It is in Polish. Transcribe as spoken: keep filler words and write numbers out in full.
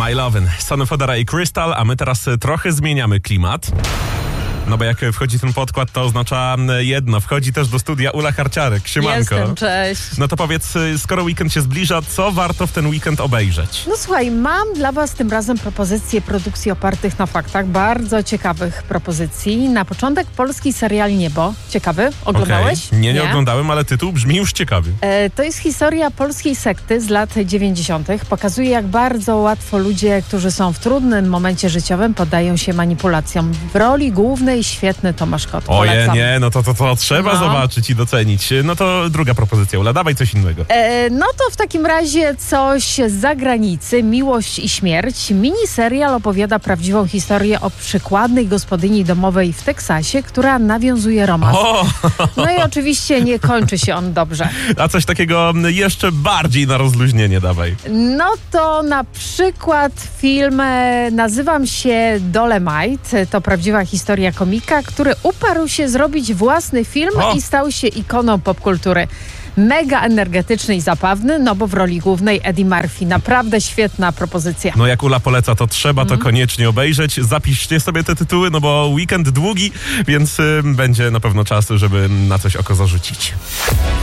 My Lovin', Sonny Fodera i Crystal, a my teraz trochę zmieniamy klimat. No bo jak wchodzi ten podkład, to oznacza jedno. Wchodzi też do studia Ula Harciarek. Siemanko. Jestem, cześć. No to powiedz, skoro weekend się zbliża, co warto w ten weekend obejrzeć? No słuchaj, mam dla was tym razem propozycje produkcji opartych na faktach. Bardzo ciekawych propozycji. Na początek polski serial Niebo. Ciekawy? Oglądałeś? Okay. Nie, nie, nie oglądałem, ale tytuł brzmi już ciekawy. E, to jest historia polskiej sekty z lat dziewięćdziesiątych. Pokazuje, jak bardzo łatwo ludzie, którzy są w trudnym momencie życiowym, poddają się manipulacjom. W roli głównej świetny Tomasz Kot. Oje, nie, no to, to, to trzeba no. zobaczyć i docenić. No to druga propozycja, Ula, dawaj coś innego. E, no to w takim razie coś z zagranicy, Miłość i śmierć. Miniserial opowiada prawdziwą historię o przykładnej gospodyni domowej w Teksasie, która nawiązuje romans. O! No i oczywiście nie kończy się on dobrze. A coś takiego jeszcze bardziej na rozluźnienie dawaj. No to na przykład film Nazywam się Dolemite. To prawdziwa historia komika, który uparł się zrobić własny film o. i stał się ikoną popkultury. Mega energetyczny i zabawny, no bo w roli głównej Eddie Murphy. Naprawdę świetna propozycja. No jak Ula poleca, to trzeba mm. to koniecznie obejrzeć. Zapiszcie sobie te tytuły, no bo weekend długi, więc y, będzie na pewno czas, żeby na coś oko zarzucić.